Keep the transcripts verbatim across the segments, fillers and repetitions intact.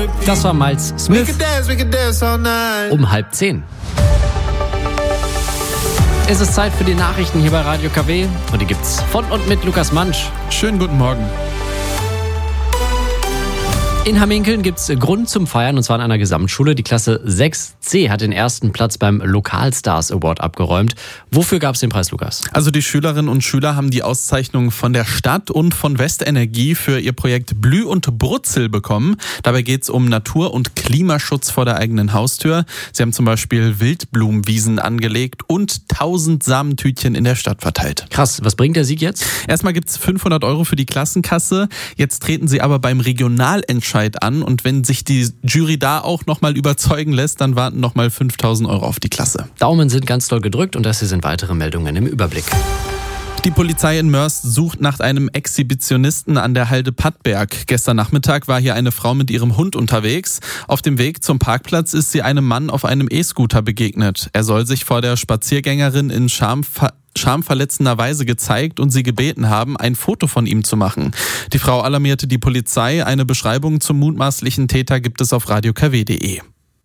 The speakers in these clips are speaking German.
Das war Miles Smith um halb zehn. Es ist Zeit für die Nachrichten hier bei Radio K W und die gibt's von und mit Lukas Mansch. Schönen guten Morgen. In Hamminkeln gibt's Grund zum Feiern, und zwar in einer Gesamtschule. Die Klasse sechs C hat den ersten Platz beim Lokalstars Award abgeräumt. Wofür gab's den Preis, Lukas? Also die Schülerinnen und Schüler haben die Auszeichnung von der Stadt und von Westenergie für ihr Projekt Blüh und Brutzel bekommen. Dabei geht's um Natur- und Klimaschutz vor der eigenen Haustür. Sie haben zum Beispiel Wildblumenwiesen angelegt und tausend Samentütchen in der Stadt verteilt. Krass, was bringt der Sieg jetzt? Erstmal gibt's fünfhundert Euro für die Klassenkasse. Jetzt treten sie aber beim Regionalentscheid an, und wenn sich die Jury da auch nochmal überzeugen lässt, dann warten nochmal fünftausend Euro auf die Klasse. Daumen sind ganz doll gedrückt und das hier sind weitere Meldungen im Überblick. Die Polizei in Mörs sucht nach einem Exhibitionisten an der Halde Pattberg. Gestern Nachmittag war hier eine Frau mit ihrem Hund unterwegs. Auf dem Weg zum Parkplatz ist sie einem Mann auf einem E-Scooter begegnet. Er soll sich vor der Spaziergängerin in Scham ver- schamverletzender Weise gezeigt und sie gebeten haben, ein Foto von ihm zu machen. Die Frau alarmierte die Polizei. Eine Beschreibung zum mutmaßlichen Täter gibt es auf radio k w punkt d e.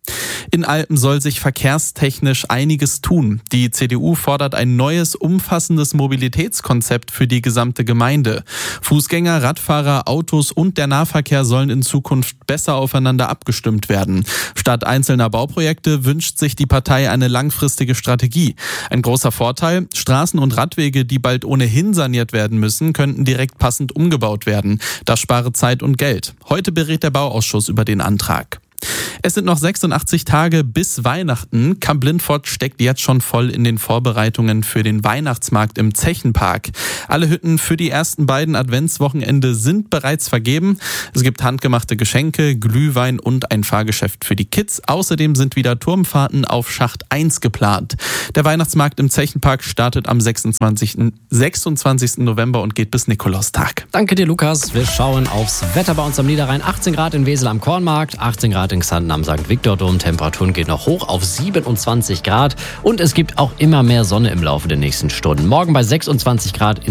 In Alpen soll sich verkehrstechnisch einiges tun. Die C D U fordert ein neues, umfassendes Mobilitätskonzept für die gesamte Gemeinde. Fußgänger, Radfahrer, Autos und der Nahverkehr sollen in Zukunft besser aufeinander abgestimmt werden. Statt einzelner Bauprojekte wünscht sich die Partei eine langfristige Strategie. Ein großer Vorteil: Straßen und Radwege, die bald ohnehin saniert werden müssen, könnten direkt passend umgebaut werden. Das spare Zeit und Geld. Heute berät der Bauausschuss über den Antrag. Es sind noch sechsundachtzig Tage bis Weihnachten. Kamp Lindfort steckt jetzt schon voll in den Vorbereitungen für den Weihnachtsmarkt im Zechenpark. Alle Hütten für die ersten beiden Adventswochenende sind bereits vergeben. Es gibt handgemachte Geschenke, Glühwein und ein Fahrgeschäft für die Kids. Außerdem sind wieder Turmfahrten auf Schacht eins geplant. Der Weihnachtsmarkt im Zechenpark startet am sechsundzwanzigsten November und geht bis Nikolaustag. Danke dir, Lukas. Wir schauen aufs Wetter bei uns am Niederrhein. achtzehn Grad in Wesel am Kornmarkt, achtzehn Grad in Xanten am Sankt Viktor-Dom. Temperaturen gehen noch hoch auf siebenundzwanzig Grad und es gibt auch immer mehr Sonne im Laufe der nächsten Stunden. Morgen bei sechsundzwanzig Grad in